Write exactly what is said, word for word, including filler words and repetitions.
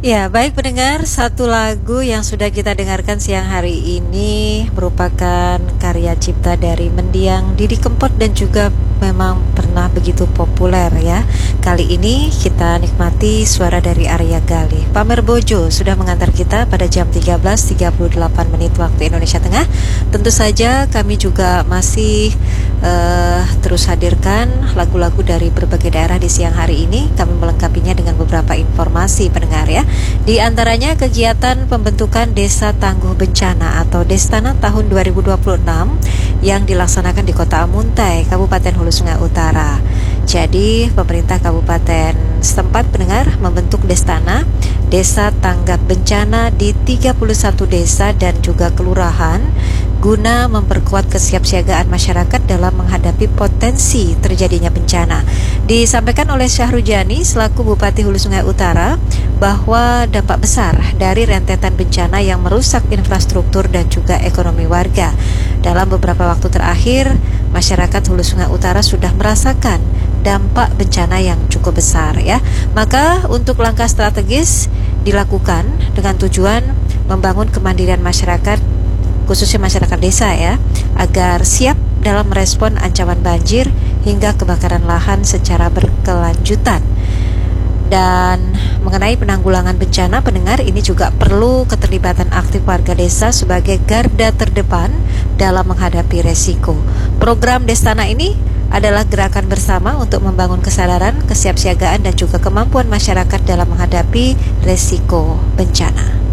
Ya, baik pendengar, satu lagu yang sudah kita dengarkan siang hari ini merupakan karya cipta dari mendiang Didi Kempot dan juga memang pernah begitu populer ya. Kali ini kita nikmati suara dari Arya Gali. Pamer Bojo sudah mengantar kita pada jam tiga belas tiga puluh delapan menit waktu Indonesia Tengah. Tentu saja kami juga masih uh, terus hadirkan lagu-lagu dari berbagai daerah di siang hari ini. Kami melengkapinya dengan beberapa informasi pendengar ya. Di antaranya kegiatan pembentukan Desa Tangguh Bencana atau Destana tahun dua ribu dua puluh enam yang dilaksanakan di Kota Amuntai, Kabupaten Hulu Sungai Utara. Jadi pemerintah kabupaten setempat pendengar membentuk Destana Desa Tanggap Bencana di tiga puluh satu desa dan juga kelurahan guna memperkuat kesiapsiagaan masyarakat dalam menghadapi potensi terjadinya bencana. Disampaikan oleh Syahrujani selaku Bupati Hulu Sungai Utara bahwa dampak besar dari rentetan bencana yang merusak infrastruktur dan juga ekonomi warga. Dalam beberapa waktu terakhir, masyarakat Hulu Sungai Utara sudah merasakan dampak bencana yang cukup besar ya. Maka untuk langkah strategis dilakukan dengan tujuan membangun kemandirian masyarakat, khususnya masyarakat desa ya, agar siap dalam merespon ancaman banjir hingga kebakaran lahan secara berkelanjutan. Dan mengenai penanggulangan bencana pendengar, ini juga perlu keterlibatan aktif warga desa sebagai garda terdepan dalam menghadapi resiko. Program Destana ini adalah gerakan bersama untuk membangun kesadaran, kesiapsiagaan dan juga kemampuan masyarakat dalam menghadapi resiko bencana.